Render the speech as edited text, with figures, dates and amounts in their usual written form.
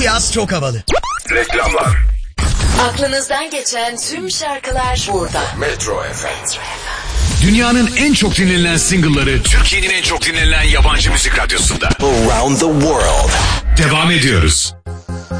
Bu yaz çok havalı. Reklamlar. Aklınızdan geçen tüm şarkılar burada. Metro FM. Dünyanın en çok dinlenilen single'ları Türkiye'nin en çok dinlenilen yabancı müzik radyosunda. Around the world. Devam ediyoruz.